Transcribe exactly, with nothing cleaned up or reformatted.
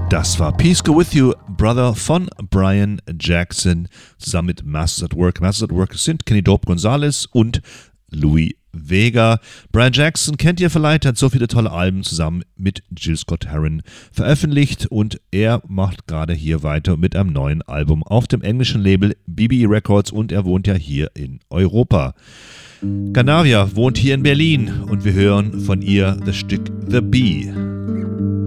Das war Peace Go With You, Brother von Brian Jackson, zusammen mit Masters at Work. Masters at Work sind Kenny Dope Gonzalez und Louis Vega. Brian Jackson kennt ihr vielleicht, hat so viele tolle Alben zusammen mit Jill Scott Heron veröffentlicht und er macht gerade hier weiter mit einem neuen Album auf dem englischen Label B B E Records und er wohnt ja hier in Europa. Ganavia wohnt hier in Berlin und wir hören von ihr das Stück The Bee.